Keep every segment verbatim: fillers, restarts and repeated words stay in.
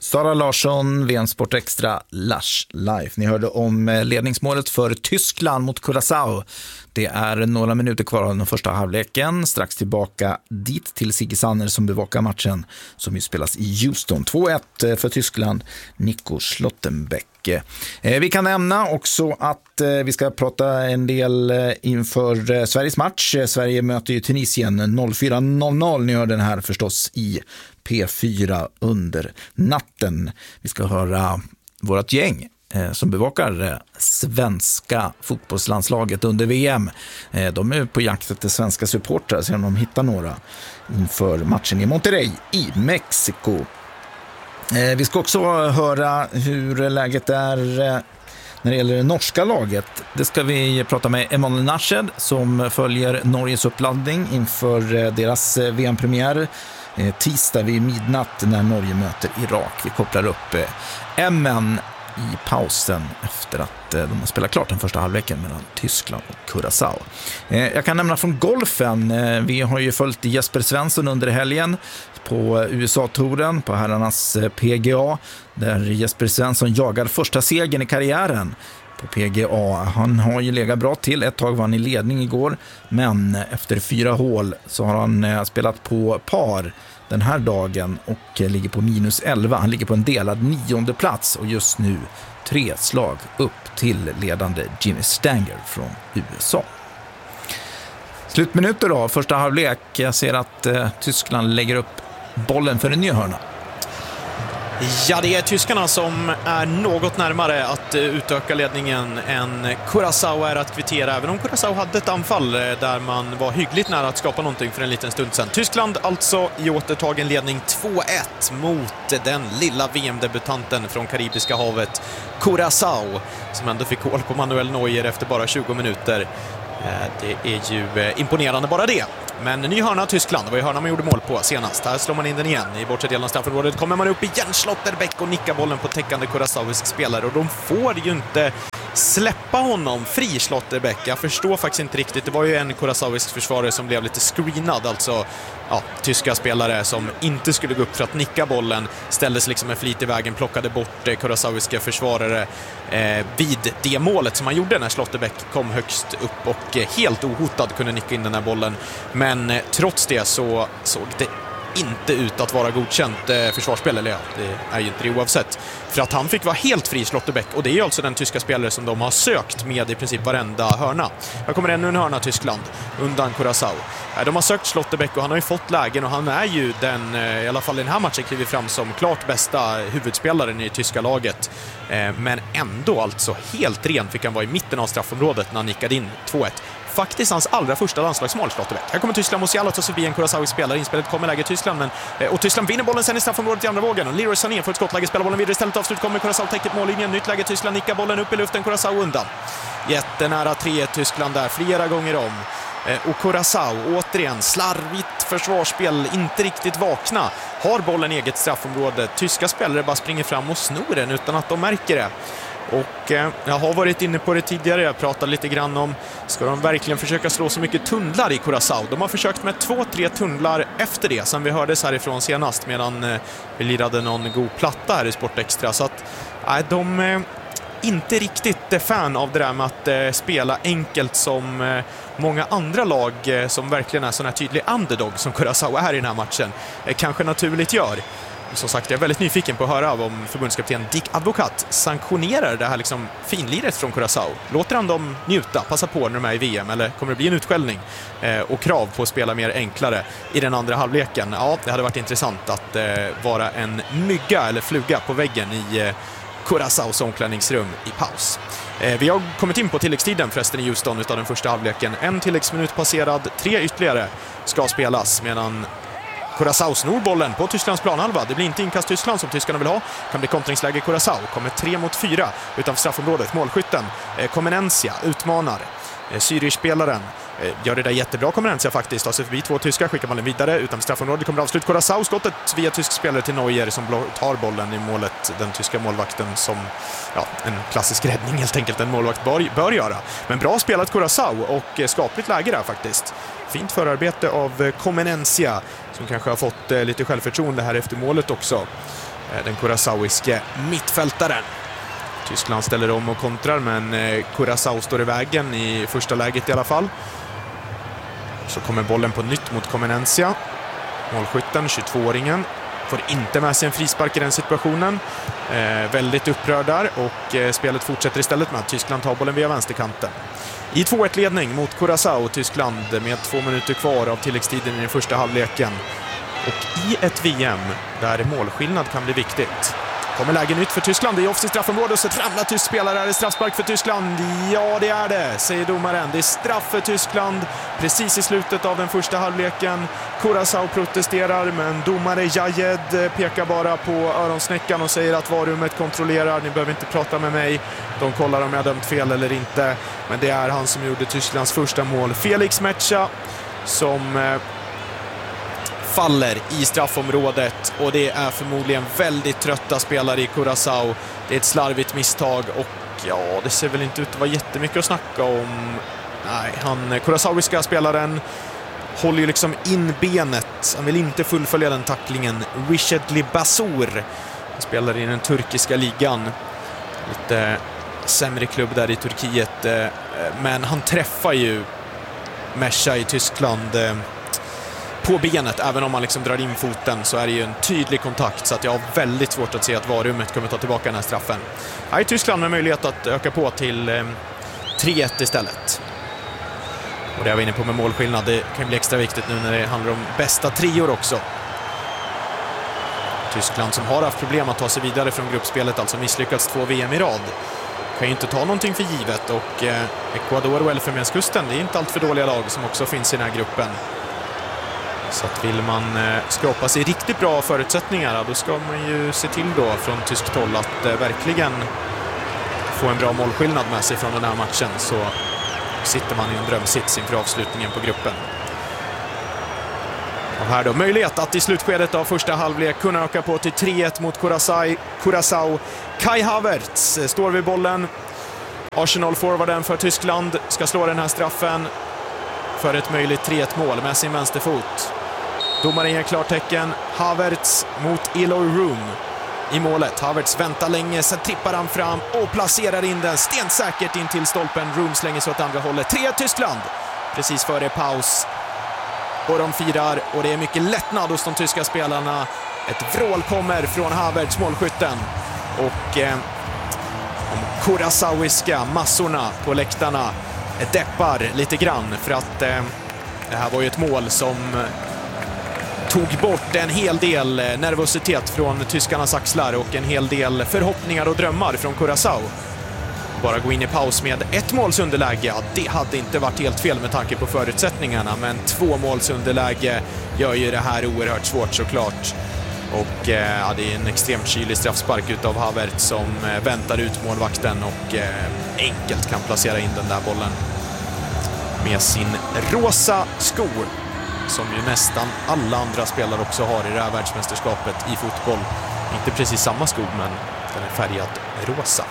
Sara Larsson, V M Sport Extra, Lush Life. Ni hörde om ledningsmålet för Tyskland mot Curaçao. Det är några minuter kvar av den första halvleken. Strax tillbaka dit till Sigge Sanner som bevakar matchen som ju spelas i Houston. två ett för Tyskland, Nico Schlottenbeck. Vi kan nämna också att vi ska prata en del inför Sveriges match. Sverige möter ju Tunisien fyra noll noll. Ni hör den här förstås i P fyra under natten. Vi ska höra vårt gäng som bevakar svenska fotbollslandslaget under V M. De är på jakt efter svenska supportrar, så de hittar några inför matchen i Monterrey i Mexiko. Vi ska också höra hur läget är när det gäller det norska laget. Det ska vi prata med Emanuel Narshed som följer Norges uppladdning inför deras V M-premiär tisdag vid midnatt när Norge möter Irak. Vi kopplar upp M N i pausen efter att de har spelat klart den första halvleken mellan Tyskland och Curaçao. Jag kan nämna från golfen. Vi har ju följt Jesper Svensson under helgen på U S A-touren på herrarnas P G A, där Jesper Svensson jagar första segern i karriären på P G A. Han har ju legat bra till. Ett tag var han i ledning igår, men efter fyra hål så har han spelat på par den här dagen och ligger på minus elva. Han ligger på en delad nionde plats och just nu tre slag upp till ledande Jimmy Stanger från U S A. Slutminuter då, första halvlek. Jag ser att eh, Tyskland lägger upp bollen för en ny hörna. Ja, det är tyskarna som är något närmare att utöka ledningen än Curaçao är att kvittera, även om Curaçao hade ett anfall där man var hyggligt nära att skapa någonting för en liten stund sedan. Tyskland alltså i återtagen ledning två ett mot den lilla V M-debutanten från Karibiska havet, Curaçao, som ändå fick hål på Manuel Neuer efter bara tjugo minuter. Det är ju imponerande bara det. Men ny hörna Tyskland, det var ju hörna man gjorde mål på senast. Här slår man in den igen. I bortre delen av straffområdet kommer man upp igen, Schlotterbeck, och nickar bollen på täckande Curaçaoisk spelare. Och de får ju inte släppa honom fri, Schlotterbeck. Jag förstår faktiskt inte riktigt. Det var ju en Curaçaoisk försvarare som blev lite screenad. Alltså ja, tyska spelare som inte skulle gå upp för att nicka bollen ställdes liksom med flit i vägen, plockade bort eh, Curaçaoiska försvarare eh, vid det målet som han gjorde när Schlotterbeck kom högst upp och eh, helt ohotad kunde nicka in den här bollen. Men eh, trots det så såg det inte ut att vara godkänt eh, försvarsspel, eller ja, det är ju inte det oavsett. För att han fick vara helt fri, Schlotterbeck, och det är ju alltså den tyska spelare som de har sökt med i princip varenda hörna. Här kommer ännu en hörna Tyskland undan Curaçao. De har sökt Schlotterbeck och han har ju fått lägen, och han är ju den, i alla fall i den här matchen, kliver fram som klart bästa huvudspelaren i tyska laget. Men ändå alltså helt ren fick han vara i mitten av straffområdet när han nickade in två ett. Faktiskt hans allra första landslagsmål, Schlotterbeck. Här kommer Tyskland, Musiala tar sig förbi en Curaçao spelare. Inspelet kommer läge Tyskland, men, och Tyskland vinner bollen sen i straffområdet i andra vågen. Och Leroy Sané får ett skottläge, spelar bollen vidare, istället avslut kommer Curaçao, täcket mållinjen, nytt läge Tyskland, nickar bollen upp i luften, Curaçao undan. Jättenära tre ett Tyskland där, flera gånger om. Och Curaçao, återigen, slarvigt försvarsspel, inte riktigt vakna. Har bollen i eget straffområde. Tyska spelare bara springer fram och snor den utan att de märker det. Och eh, jag har varit inne på det tidigare, jag pratade lite grann om, ska de verkligen försöka slå så mycket tunnlar i Curaçao? De har försökt med två, tre tunnlar efter det, som vi hördes härifrån senast, medan eh, vi lirade någon god platta här i Sport Extra. Så att eh, de är eh, inte riktigt eh, fan av det där med att eh, spela enkelt som eh, många andra lag eh, som verkligen är sån här tydlig underdog som Curaçao är i den här matchen, eh, kanske naturligt gör. Som sagt, jag är väldigt nyfiken på att höra av om förbundskapten Dick Advocat sanktionerar det här liksom finliret från Curaçao. Låter han dem njuta, passa på när de är i V M, eller kommer det bli en utskällning eh, och krav på att spela mer enklare i den andra halvleken? Ja, det hade varit intressant att eh, vara en mygga eller fluga på väggen i eh, Curaçaos omklädningsrum i paus. Eh, vi har kommit in på tilläggstiden förresten i Houston utav den första halvleken. En tilläggsminut passerad, tre ytterligare ska spelas medan Curaçao snor bollen på Tysklands planhalva. Det blir inte inkast Tyskland som tyskarna vill ha. Kan bli kontringsläge Curaçao. Kommer tre mot fyra utanför straffområdet. Målskytten eh, Comenencia utmanar. Eh, Zürich-spelaren eh, gör det där jättebra. Comenencia faktiskt. Tar sig förbi två tyskar. Skickar bollen vidare. Utanför straffområdet kommer avslut. Curaçao skottet via tysk spelare till Neuer som tar bollen i målet. Den tyska målvakten som ja, en klassisk räddning helt enkelt. En målvakt bör, bör göra. Men bra spelat Curaçao och eh, skapligt läge där faktiskt. Fint förarbete av Comenencia som kanske har fått eh, lite självförtroende här efter målet också. den kurasauiske mittfältaren. Tyskland ställer om och kontrar, men Curaçao står i vägen i första läget i alla fall. Så kommer bollen på nytt mot Comenencia. Målskytten, tjugotvååringen, får inte med sig en frispark i den situationen. Eh, väldigt upprörd där, och eh, spelet fortsätter istället med att Tyskland tar bollen via vänsterkanten. I två ett-ledning mot Curaçao, Tyskland, med två minuter kvar av tilläggstiden i den första halvleken. Och i ett V M där målskillnad kan bli viktigt. Kommer läge nytt för Tyskland i offensivt straffområde, och så ramlar tysk spelare. Är det straffspark för Tyskland? Ja, det är det, säger domaren. Det är straff för Tyskland precis i slutet av den första halvleken. Curaçao protesterar, men domare Jajed pekar bara på öronsnäckan och säger att varummet kontrollerar. Ni behöver inte prata med mig. De kollar om jag dömt fel eller inte. Men det är han som gjorde Tysklands första mål. Felix Mecha som faller i straffområdet, och det är förmodligen väldigt trötta spelare i Curaçao. Det är ett slarvigt misstag, och ja, det ser väl inte ut att vara jättemycket att snacka om. Nej, han Curaçaoiska spelaren håller ju liksom in benet. Han vill inte fullfölja den tacklingen. Rishedli Basur, han spelar i den turkiska ligan. Lite sämre klubb där i Turkiet, men han träffar ju Mecha i Tyskland på benet. Även om man liksom drar in foten så är det ju en tydlig kontakt, så att jag har väldigt svårt att se att varummet kommer ta tillbaka den här straffen. Här är Tyskland med möjlighet att öka på till eh, tre ett istället. Och det är vi inne på med målskillnad. Det kan bli extra viktigt nu när det handlar om bästa trior också. Tyskland som har haft problem att ta sig vidare från gruppspelet, alltså misslyckats två V M i rad, kan ju inte ta någonting för givet. Och eh, Ecuador och Elfenbenskusten, det är inte allt för dåliga lag som också finns i den här gruppen. Så att vill man eh, skapa sig riktigt bra förutsättningar, då ska man ju se till då från tyskt håll att eh, verkligen få en bra målskillnad med sig från den här matchen, så sitter man i en drömsits inför avslutningen på gruppen. Och här då möjlighet att i slutskedet av första halvlek kunna öka på till tre ett mot Curaçao. Curaçao. Kai Havertz står vid bollen. Arsenal-forwarden för Tyskland ska slå den här straffen för ett möjligt tre ett mål med sin vänsterfot. Domaren ger klartecken. Havertz mot Eloy Room i målet. Havertz väntar länge, sen trippar han fram och placerar in den stensäkert in till stolpen. Room slänger sig åt andra hållet. tre ett Tyskland precis före paus. Och de firar, och det är mycket lättnad hos de tyska spelarna. Ett vrål kommer från Havertz, målskytten. Och eh, de Curaçaoiska massorna på läktarna deppar lite grann, för att eh, det här var ju ett mål som tog bort en hel del nervositet från tyskarnas axlar och en hel del förhoppningar och drömmar från Curaçao. Bara gå in i paus med ett målsunderläge, ja, det hade inte varit helt fel med tanke på förutsättningarna, men två målsunderläge gör ju det här oerhört svårt såklart. Och eh, ja, det är en extremt kylig straffspark utav Havertz som eh, väntar ut målvakten och eh, enkelt kan placera in den där bollen med sin rosa skor, som ju nästan alla andra spelare också har i det här världsmästerskapet i fotboll. Inte precis samma skor, men den är färgad rosa.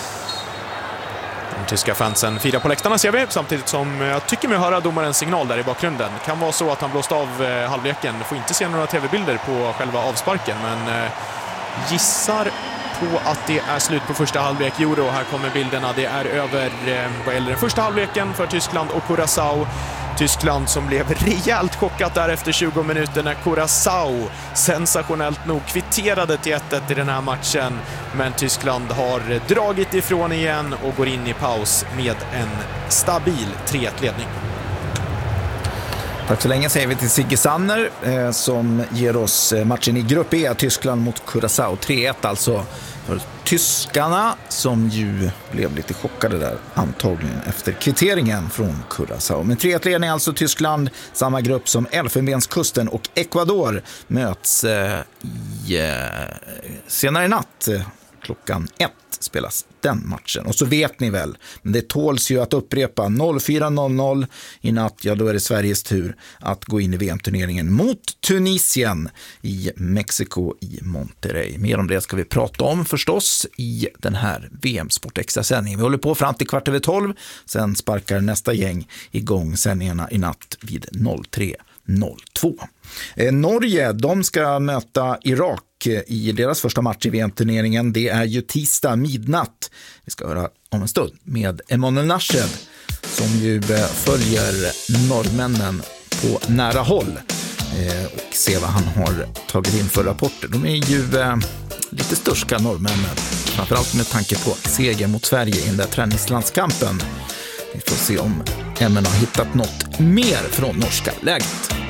De tyska fansen firar på läktarna, ser vi, samtidigt som jag tycker mig höra domarens signal där i bakgrunden. Det kan vara så att han blåst av eh, halvleken. Får inte se några tv-bilder på själva avsparken, men eh, gissar på att det är slut på första halvlek. Euro, här kommer bilderna. Det är över eh, vad gäller den första halvleken för Tyskland och Curaçao. Tyskland som blev rejält chockat där efter tjugo minuter när Curaçao sensationellt nog kvitterade till ett ett i den här matchen. Men Tyskland har dragit ifrån igen och går in i paus med en stabil tre ett-ledning. Tack så länge säger vi till Sigge Sanner eh, som ger oss matchen i grupp E, Tyskland mot Curaçao. tre ett alltså för tyskarna, som ju blev lite chockade där antagligen efter kvitteringen från Curaçao. Men tre ett-ledning alltså Tyskland, samma grupp som Elfenbenskusten och Ecuador möts eh, i, eh, senare i natt. Klockan ett spelas den matchen. Och så vet ni väl, men det tåls ju att upprepa, fyra noll noll i natt, ja då är det Sveriges tur att gå in i V M-turneringen mot Tunisien i Mexiko i Monterrey. Mer om det ska vi prata om förstås i den här V M-sport extra-sändningen. Vi håller på fram till kvart över tolv, sen sparkar nästa gäng igång sändningarna i natt vid tre noll två. Eh, Norge, de ska möta Irak i deras första match i V M-turneringen. Det är ju tisdag midnatt. Vi ska höra om en stund med Emanuel Nashed som ju följer norrmännen på nära håll eh, och se vad han har tagit in för rapporter. De är ju eh, lite störska norrmännen, framförallt med tanke på seger mot Sverige i den där träningslandskampen. Vi får se om M N har hittat något mer från norska läget.